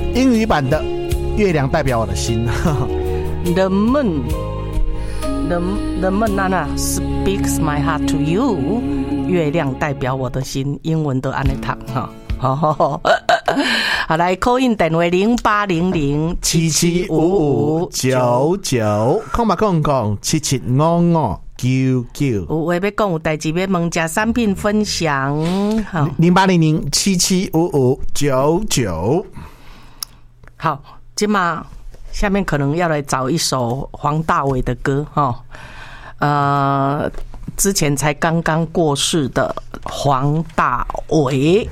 英语版的月亮代表我的心。 The moon Nana speaks my heart to you。月亮代表我的心，英文都按呢读哈。好，来 call in 电话 0800775599，空白空空775599。 有话要讲，有代志要问，加产品分享。好 0800775599。 好，今嘛下面可能要来找一首黄大炜的歌哈。之前才刚刚过世的黄大炜，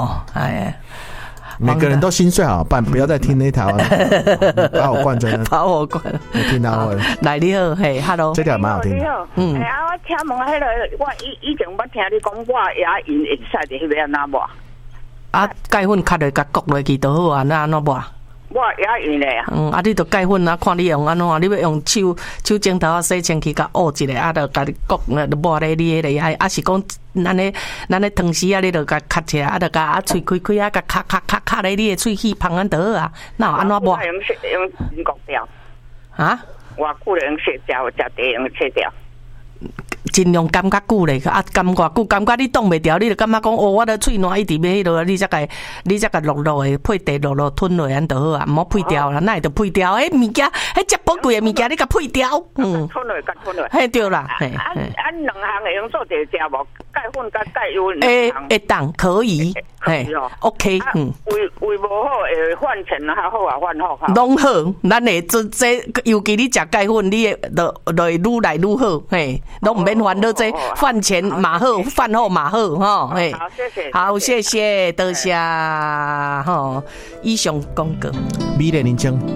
每个人都心碎好办，不要再听那条把我灌醉了， 把我灌。 我听到我来你好，嘿 ，hello， 这条蛮好听的。 我请问迄个，我以前捌听你讲，我牙龈会使的迄个安怎无？ 啊，钙粉卡落甲割落去就好啊，那安怎无？ 我牙龈咧啊。 你着钙粉啊，看你用安怎啊？你要用手指头啊洗清气，甲握一下，啊，着甲你割，就抹咧你迄个啊，是讲咱咧汤匙啊，你着甲卡起来，啊，着甲喙开开啊，甲卡咧你的喙齿芳安就好啊。那有安怎抹？ 用人工掉。 啊？ 我久用切掉，食茶用切掉。 尽量感觉久咧，啊，感觉久，感觉你挡袂掉，你就感觉讲哦，我的喙烂一直要迄落，你才甲落落的配茶落吞落安就好啊，唔好配掉啦，那会着配掉？迄物件，迄遮宝贵的物件，你甲配掉， 吞落， 嘿对啦，嘿。 两项会用做茶食无？钙粉甲钙油。 会当可以，嘿 ，OK， 胃无好会换钱较好啊，换好。 拢好，咱会这尤其你食钙粉，你就会愈来愈好，嘿，拢唔免烦恼这饭前嘛好，饭后嘛好，吼，嘿， 好，谢谢， 好，谢谢，多谢，吼，以上广告， 美丽人生。